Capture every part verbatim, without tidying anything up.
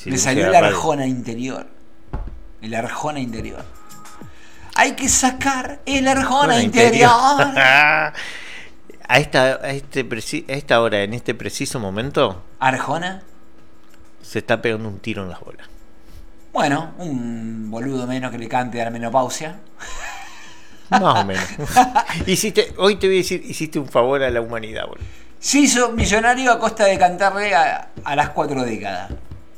Si Me le salió puse la la radio. arjona interior. El arjona interior. Hay que sacar el arjona Arjona interior. a esta a este preci- a esta hora, en este preciso momento, ¿Arjona? se está pegando un tiro en las bolas. Bueno, un boludo menos que le cante a la menopausia. Más o menos. hiciste, hoy te voy a decir, hiciste un favor a la humanidad, boludo. Se hizo millonario a costa de cantarle a, a las cuatro décadas.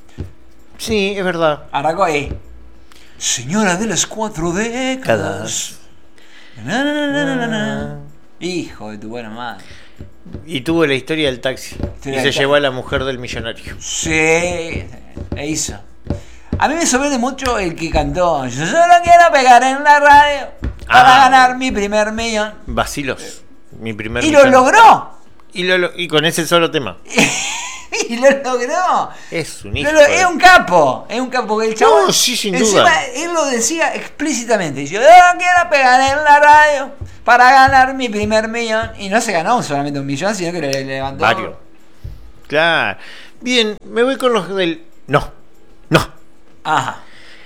Sí, es verdad. Arrancó ahí. Señora de las cuatro décadas. Na, na, na, na, na, na. Hijo de tu buena madre. Y tuvo la historia del taxi. Historia y del se taxi. llevó a la mujer del millonario. Sí, e hizo. A mí me sorprende mucho el que cantó Yo solo quiero pegar en la radio para Ah. ganar mi primer millón. Vacilos. Mi primer Y lo millón. logró. Y, lo, lo- y con ese solo tema. Y lo logró. Es un Lo- hijo. lo- de- es un capo. Es un capo. El chabón. No, sí, sin encima, duda. él lo decía explícitamente. Yo solo quiero pegar en la radio para ganar mi primer millón. Y no se ganó solamente un millón, sino que le levantó. Varios. Claro. Bien, me voy con los del. No. No. Ajá.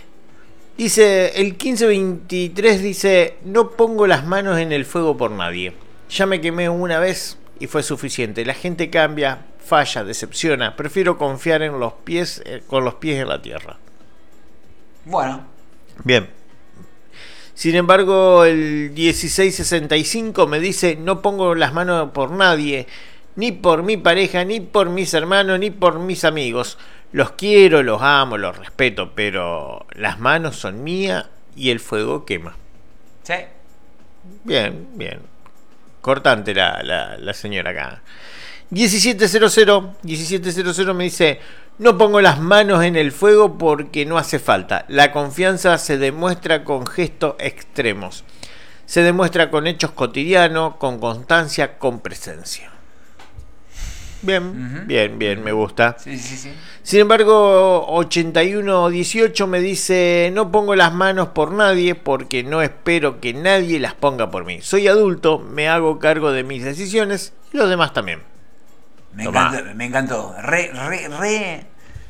Dice, el quince veintitrés dice, no pongo las manos en el fuego por nadie. Ya me quemé una vez y fue suficiente. La gente cambia, falla, decepciona. Prefiero confiar en los pies, eh, con los pies en la tierra. Bueno. Bien. Sin embargo, el dieciséis sesenta y cinco me dice, no pongo las manos por nadie, ni por mi pareja, ni por mis hermanos, ni por mis amigos. Los quiero, los amo, los respeto, pero las manos son mías y el fuego quema. Sí. Bien, bien. Cortante la, la, la señora acá. diecisiete cero cero me dice, no pongo las manos en el fuego porque no hace falta. La confianza se demuestra con gestos extremos. Se demuestra con hechos cotidianos, con constancia, con presencia. Bien, Ujú. bien, bien, me gusta. Sí, sí, sí. Sin embargo, ochenta y uno dieciocho me dice, no pongo las manos por nadie porque no espero que nadie las ponga por mí. Soy adulto, me hago cargo de mis decisiones y los demás también. Me Tomá. encantó, me encantó. Re, re, re.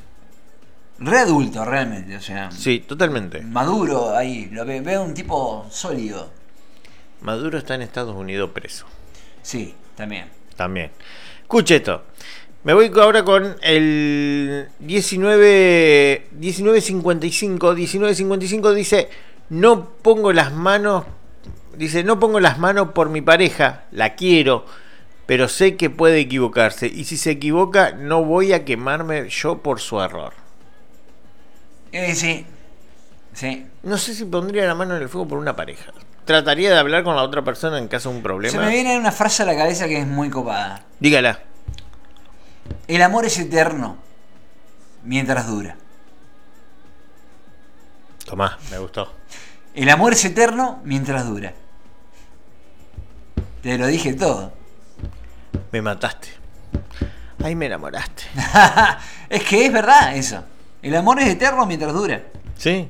Re adulto, realmente. O sea, Sí, totalmente. maduro ahí. Lo ve- veo un tipo sólido. Maduro está en Estados Unidos preso. Sí, también. También. Escuche esto. Me voy ahora con el diecinueve, diecinueve cincuenta y cinco. diecinueve cincuenta y cinco dice, no pongo las manos, dice, no pongo las manos por mi pareja, la quiero, pero sé que puede equivocarse. Y si se equivoca, no voy a quemarme yo por su error. Eh, sí. Sí. No sé si pondría la mano en el fuego por una pareja. Trataría de hablar con la otra persona en caso de un problema. Se me viene una frase a la cabeza que es muy copada. Dígala. El amor es eterno mientras dura. Tomá, me gustó. El amor es eterno mientras dura. Te lo dije todo. Me mataste. Ay, me enamoraste. Es que es verdad eso. El amor es eterno mientras dura. Sí.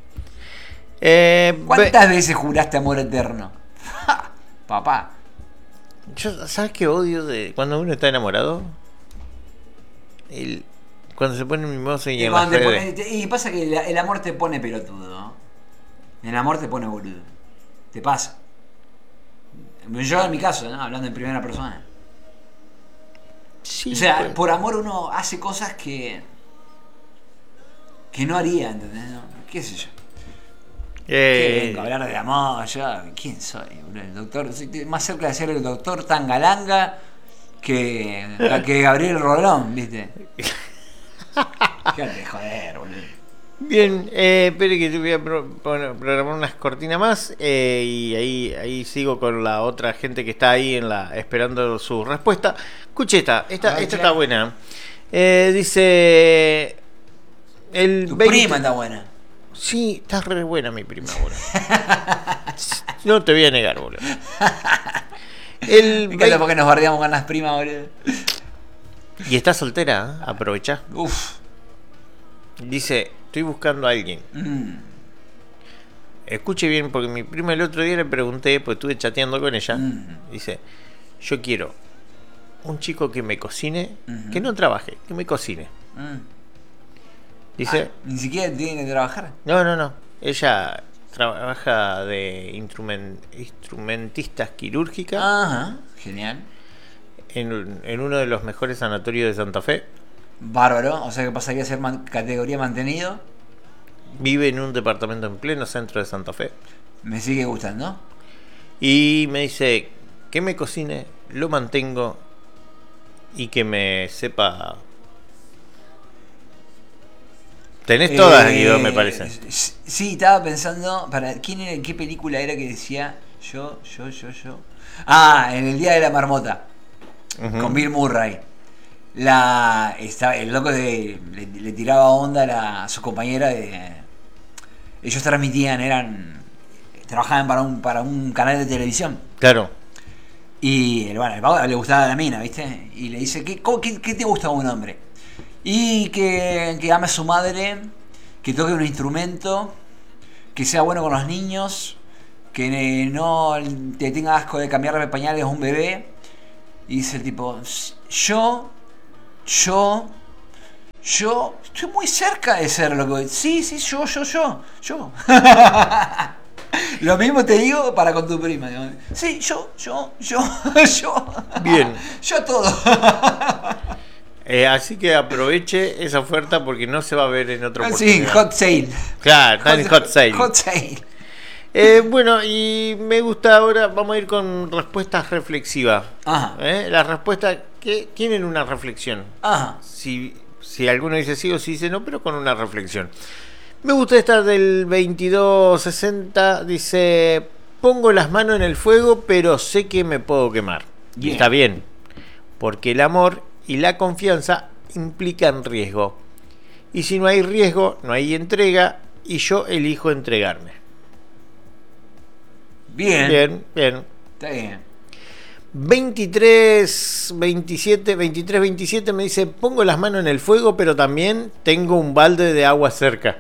Eh, ¿Cuántas veces juraste amor eterno? Papá. Yo, ¿sabes qué odio de cuando uno está enamorado? El, cuando se pone mimoso y, Y, en las cuando te redes. pone- te- y pasa que el, el amor te pone pelotudo, ¿no? El amor te pone boludo. Te pasa. Yo en mi caso, ¿no? Hablando en primera persona. Sí, O sea, pues. por amor uno hace cosas que. que no haría, ¿entendés? ¿No? ¿Qué sé yo? ¿Qué Eh, vengo a hablar del amor? Yo, ¿quién soy? boludo? El doctor. Soy más cerca de ser el doctor Tangalanga que, que Gabriel Rolón, ¿viste? Fíjate, joder, boludo. Bien, eh, espere que te voy a pro- poner- programar unas cortinas más eh, y ahí ahí sigo con la otra gente que está ahí en la esperando su respuesta. Escuche esta, esta, A ver, esta che. está buena. Eh, dice el Tu veinte prima está buena. Sí, está re buena mi prima, boludo. No te voy a negar, boludo. El Me encanta veinte porque nos bardeamos con las primas, boludo. Y está soltera, ¿eh? Aprovecha. Uf. Dice, estoy buscando a alguien. Mm. Escuche bien, porque mi prima el otro día le pregunté, pues estuve chateando con ella. Mm. Dice, yo quiero un chico que me cocine, Ujú. que no trabaje, que me cocine. Mm. Dice, Ah, ni siquiera tiene que trabajar. no, no, no. Ella trabaja de instrumen- instrumentista quirúrgica Ajá, genial. en, en uno de los mejores sanatorios de Santa Fe. Bárbaro, o sea que pasaría a ser man- categoría mantenido. Vive en un departamento en pleno centro de Santa Fe. Me sigue gustando. Y me dice que me cocine, lo mantengo y que me sepa. Tenés todas, Eh, Guido, me parece. Sí, estaba pensando. Para, ¿quién era, ¿qué película era que decía yo, yo, yo, yo? Ah, en El Día de la Marmota. Ujú. Con Bill Murray. La, estaba, el loco de, le, le tiraba onda a, la, a su compañera de. Ellos transmitían, eran. Trabajaban para un, para un canal de televisión. Claro. Y bueno, el vago le gustaba la mina, ¿viste? Y le dice, ¿qué, cómo- qué, qué te gusta de un hombre? Y que, que ame a su madre, que toque un instrumento, que sea bueno con los niños, que no te tenga asco de cambiarle pañales a un bebé. Y dice el tipo, yo, yo, yo, estoy muy cerca de ser lo que... Sí, sí, yo, yo, yo, yo. Lo mismo te digo para con tu prima. Digamos. Sí, yo, yo, yo, yo. Bien. Yo todo. Eh, así que aproveche esa oferta porque no se va a ver en otra Sí, oportunidad. hot sale. Claro, está en hot sale. Hot sale. Eh, bueno, y me gusta ahora, vamos a ir con respuestas reflexivas. Ajá. ¿Eh? Las respuestas que tienen una reflexión. Ajá. Si, si alguno dice sí o si dice no, pero con una reflexión. Me gusta esta del veintidós sesenta, dice, pongo las manos en el fuego, pero sé que me puedo quemar. Y Bien. está bien, porque el amor y la confianza implican riesgo. Y si no hay riesgo, no hay entrega, y yo elijo entregarme. Bien. Bien, bien. Está bien. veintitrés veintisiete, veintitrés veintisiete me dice, pongo las manos en el fuego, pero también tengo un balde de agua cerca.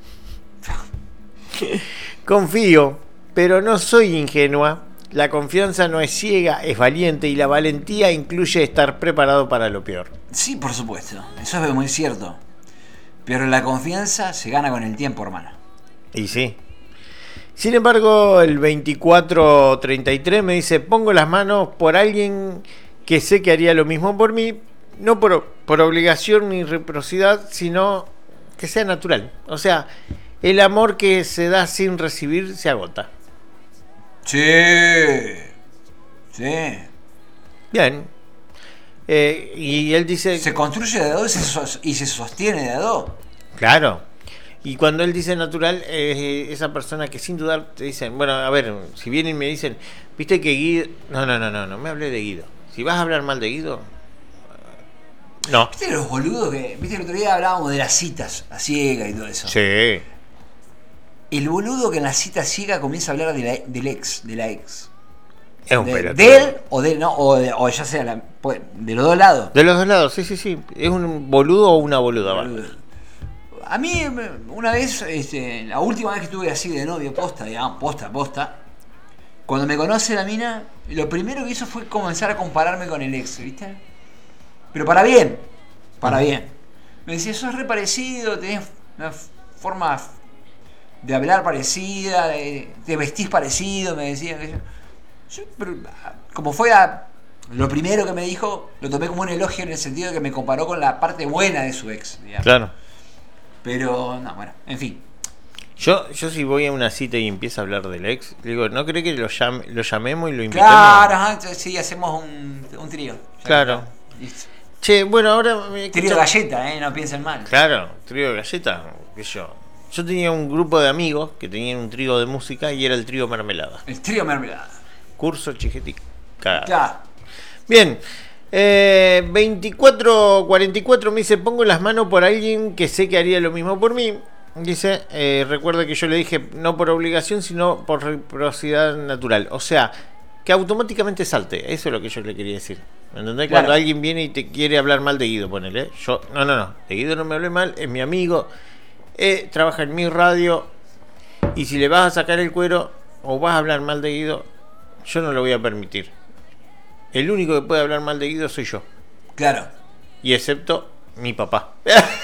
Confío, pero no soy ingenua. La confianza no es ciega, es valiente, y la valentía incluye estar preparado para lo peor. Sí, por supuesto. Eso es muy cierto. Pero la confianza se gana con el tiempo, hermano. Y sí. Sin embargo, el veinticuatro treinta y tres me dice, pongo las manos por alguien que sé que haría lo mismo por mí, no por, por obligación ni reciprocidad, sino que sea natural. O sea, el amor que se da sin recibir se agota. Sí. Sí. Bien. Eh, y él dice... Se construye de a dos y se, sos- y se sostiene de a dos. Claro. Y cuando él dice natural, eh, esa persona que sin dudar te dicen, bueno, a ver, si vienen y me dicen, viste que Guido... No, no, no, no, no me hablé de Guido. Si vas a hablar mal de Guido... No. ¿Viste los boludos que... Viste, el otro día hablábamos de las citas, la ciega y todo eso. Sí. El boludo que en la cita ciega comienza a hablar de la- del ex, de la ex. Es un De, pelotudo. de él o de no, o, de- o ya sea la- pues, de los dos lados. De los dos lados, sí, sí, sí. Es un boludo o una boluda. va. A mí, me- una vez, este, la última vez que estuve así de novio, posta, digamos, posta, posta, cuando me conoce la mina, lo primero que hizo fue comenzar a compararme con el ex, ¿viste? Pero para bien, para bien. Me decía, sos re parecido, tenés una f- forma de hablar parecida, de, te vestís parecido, me decía. que yo- yo, pero, ah, como fue a- lo primero que me dijo, lo tomé como un elogio en el sentido de que me comparó con la parte buena de su ex, digamos. Claro. Pero, no, bueno, en fin. Yo, yo si voy a una cita y empiezo a hablar del ex, le digo, ¿no cree que lo, llame, lo llamemos y lo invitemos? Claro, ajá, entonces sí, hacemos un, un trío. Ya Claro. está, listo. Che, bueno, ahora... me Trío de escucha- galleta, ¿eh? No piensen mal. Claro, trío de galleta, qué sé yo. Yo tenía un grupo de amigos que tenían un trío de música y era el trío mermelada. El trío mermelada. Curso chiquetica. Claro. Bien. Eh, veinticuatro cuarenta y cuatro me dice, pongo las manos por alguien que sé que haría lo mismo por mí. Dice, eh, recuerda que yo le dije no por obligación, sino por reciprocidad natural. O sea, que automáticamente salte. Eso es lo que yo le quería decir. ¿Me entendés? Claro. Cuando alguien viene y te quiere hablar mal de Guido, ponele. Yo, no, no, no. De Guido no me hablé mal, es mi amigo. Eh, trabaja en mi radio. Y si le vas a sacar el cuero o vas a hablar mal de Guido, yo no lo voy a permitir. El único que puede hablar mal de Guido soy yo. Claro. Y excepto mi papá.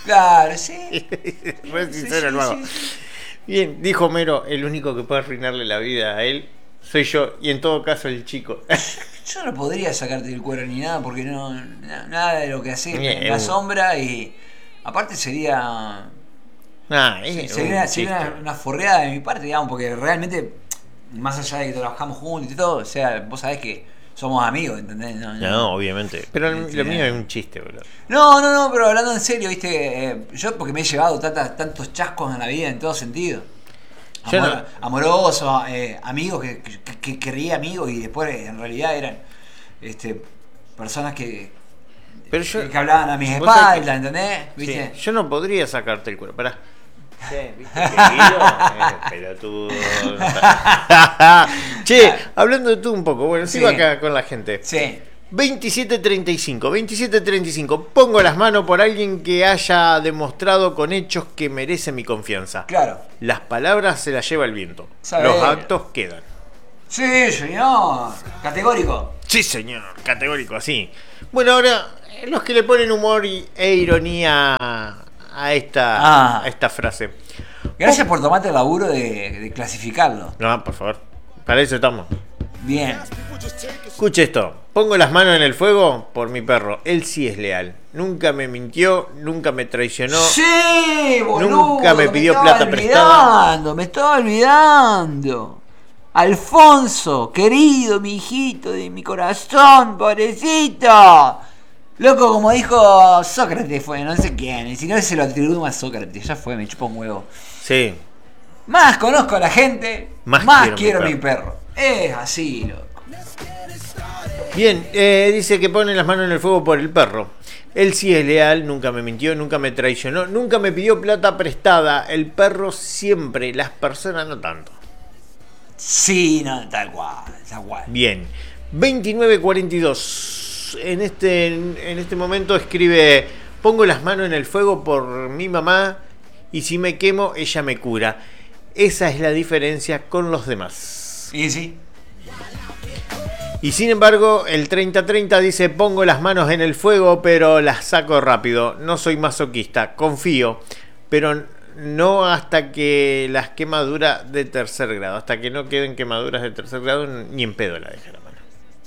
Claro, sí. Re Sí, sincero sí, lo hago. sí, sí. Bien, dijo Homero, el único que puede arruinarle la vida a él soy yo, y en todo caso el chico. Yo no podría sacarte del cuero ni nada, porque no na- nada de lo que haces Bien, me, me un- asombra y aparte sería Ah, es sería, un sería chiste. una, una forreada de mi parte, digamos, porque realmente, más allá de que trabajamos juntos y todo, o sea, vos sabés que somos amigos, ¿entendés? No, no, No, obviamente. Pero Este, lo mío es un chiste, boludo. no, no, no, pero hablando en serio, viste, eh, yo porque me he llevado tantas, tantos chascos en la vida en todo sentido. Yo Amor- no- Amorosos, eh, amigos que, que, que creía amigos y después eh, en realidad eran este, personas que, Pero yo. que, que hablaban a mis vos sabés espaldas, que- ¿entendés? sí, ¿Viste? yo no podría sacarte el cuero. Pará. Che, ¿viste que Guido? Eh, pelotudo. Che, hablando de tú un poco. Bueno, sigo Sí. acá con la gente. Sí. veintisiete treinta y cinco, veintisiete treinta y cinco. Pongo las manos por alguien que haya demostrado con hechos que merece mi confianza. Claro. Las palabras se las lleva el viento. Sabe. Los actos quedan. Sí, señor. Categórico. Sí, señor, categórico, así. Bueno, ahora, eh, los que le ponen humor y, e ironía a esta, Ah. a esta frase. Gracias por tomarte el laburo de, de clasificarlo. No, por favor, para eso estamos. Bien. Escuche esto. Pongo las manos en el fuego por mi perro. Él sí es leal. Nunca me mintió, nunca me traicionó. Sí, boludo. Nunca me pidió estaba plata prestada. olvidando, Me estaba olvidando. Alfonso, querido, mi hijito de mi corazón, pobrecito. Loco, como dijo Sócrates, fue, no sé quién. Y si no se lo atribuimos a Sócrates, ya fue, me chupa un huevo. Sí. Más conozco a la gente, Más más, quiero quiero, mi mi perro. Es así, loco. Bien, eh, dice que pone las manos en el fuego por el perro. Él sí es leal, nunca me mintió, nunca me traicionó, nunca me pidió plata prestada. El perro siempre, las personas no tanto. Sí, no, tal cual, tal cual. Bien, veintinueve cuarenta y dos. En este, en este momento escribe: pongo las manos en el fuego por mi mamá y si me quemo, ella me cura. Esa es la diferencia con los demás. Y sí. Y sin embargo, el treinta treinta dice: pongo las manos en el fuego, pero las saco rápido. No soy masoquista, confío, pero no hasta que las quemaduras de tercer grado. Hasta que no queden quemaduras de tercer grado, ni en pedo la deja la mano.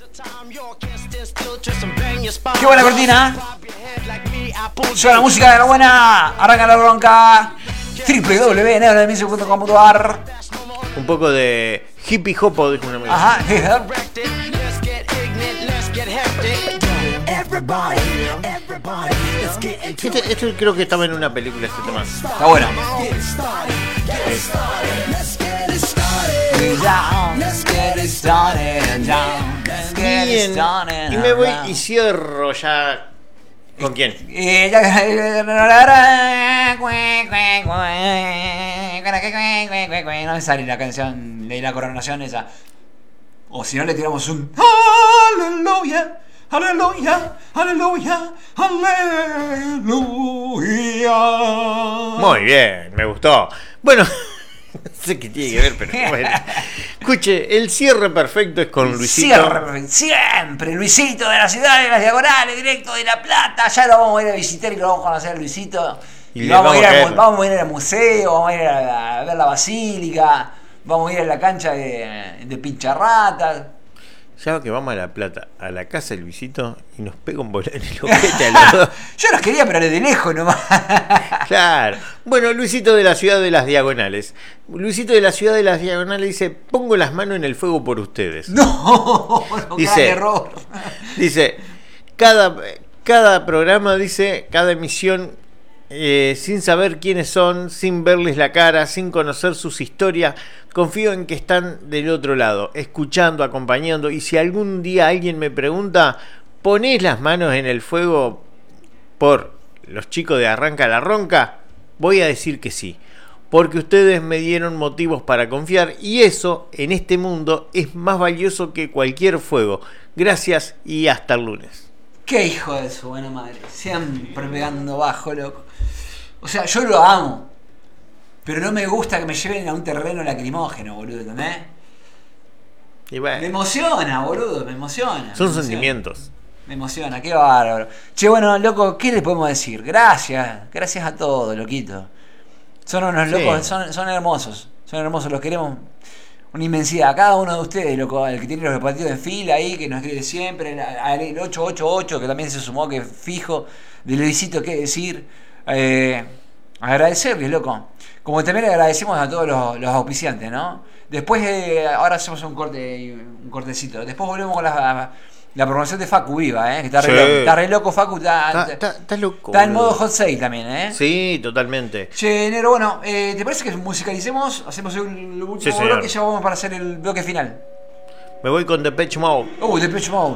¡Qué buena cortina! Suena la música de la buena. Arranca la bronca. doble u doble u doble u punto neurodimension punto com punto a r. Un poco de hippie hopo, dijo una amiga. Ajá. Este, este creo que estaba en una película, este tema. Está bueno. Bien. Y me voy y cierro ya. ¿Con quién? Eh, ya- No me sale la canción de la coronación esa. O si no le tiramos un aleluya, aleluya, aleluya, aleluya. Muy bien, me gustó. Bueno, no sé qué tiene que ver, pero bueno. Escuche, el cierre perfecto es con Luisito. Cierre, siempre, Luisito de la ciudad de las diagonales, directo de La Plata. Ya lo vamos a ir a visitar y lo vamos a conocer, Luisito. Y Y, le vamos, vamos a ir a al, caer. mu- vamos a ir al museo, vamos a ir a, la- a ver la basílica, vamos a ir a la cancha de, de pincharratas. Ya que vamos a La Plata, a la casa de Luisito y nos pega un bolón en el ojete a los dos. Yo los quería, pero de lejos nomás. Claro. Bueno, Luisito de la ciudad de las diagonales. Luisito de la ciudad de las diagonales dice: pongo las manos en el fuego por ustedes. No, no, Dice- gran error. Dice, cada, cada programa, dice, cada emisión, eh, sin saber quiénes son, sin verles la cara, sin conocer sus historias, confío en que están del otro lado, escuchando, acompañando, y si algún día alguien me pregunta, ¿ponés las manos en el fuego por los chicos de Arranca la Ronca? Voy a decir que sí, porque ustedes me dieron motivos para confiar y eso en este mundo es más valioso que cualquier fuego. Gracias y hasta el lunes. Qué hijo de su buena madre. Siempre pegando bajo, loco. O sea, yo lo amo. Pero no me gusta que me lleven a un terreno lacrimógeno, boludo, ¿entendés? Y Me bueno, emociona, boludo, me emociona. son me emociona. sentimientos. Me emociona, qué bárbaro. Che, bueno, loco, ¿qué le podemos decir? Gracias, gracias a todos, loquito. Son unos locos, sí. son, son hermosos, son hermosos, los queremos una inmensidad. Cada uno de ustedes, loco, el que tiene los partidos en fila ahí, que nos escribe siempre, el ocho ocho ocho, que también se sumó, que fijo, de Luisito, qué decir. Eh, agradecerles, loco. Como también agradecemos a todos los, los auspiciantes, ¿no? Después, eh, ahora hacemos un corte, un cortecito. Después volvemos con la, la promoción de Facu Viva, ¿eh? Que está, sí. re loco, está re loco, Facu. Está, está, está, está loco. Está en modo hot sale también, ¿eh? Sí, totalmente. Che, Nero, bueno, eh, ¿te parece que musicalicemos? Hacemos el último sí, bloque y ya vamos para hacer el bloque final. Me voy con Depeche Mode. Uh, Depeche Mode.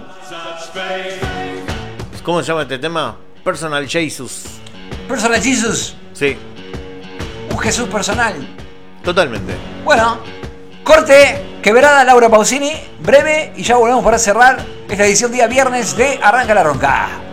¿Cómo se llama este tema? Personal Jesus. Personal Jesus. Sí. Un Jesús personal. Totalmente. Bueno, corte, quebrada Laura Pausini, breve, y ya volvemos para cerrar esta edición día viernes de Arranca la Ronca.